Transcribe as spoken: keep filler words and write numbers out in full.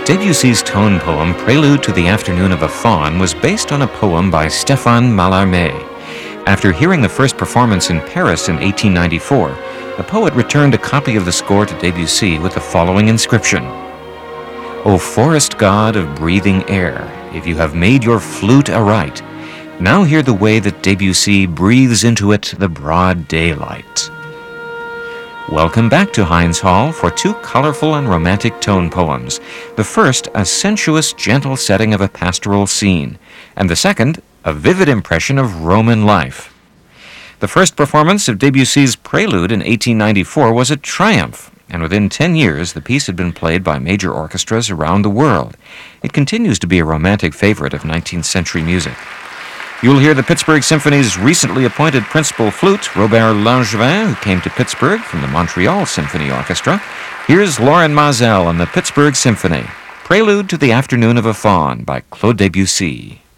Debussy's tone poem Prelude to the Afternoon of a Faun was based on a poem by Stéphane Mallarmé. After hearing the first performance in Paris in eighteen ninety-four, the poet returned a copy of the score to Debussy with the following inscription: O forest god of breathing air, if you have made your flute aright, now hear the way that Debussy breathes into it the broad daylight. Welcome back to Heinz Hall for two colorful and romantic tone poems. The first, a sensuous, gentle setting of a pastoral scene, and the second, a vivid impression of Roman life. The first performance of Debussy's Prelude in eighteen ninety-four was a triumph, and within ten years the piece had been played by major orchestras around the world. It continues to be a romantic favorite of nineteenth century music. You'll hear the Pittsburgh Symphony's recently appointed principal flute, Robert Langevin, who came to Pittsburgh from the Montreal Symphony Orchestra. Here's Lorin Maazel and the Pittsburgh Symphony, Prelude to the Afternoon of a Faun by Claude Debussy.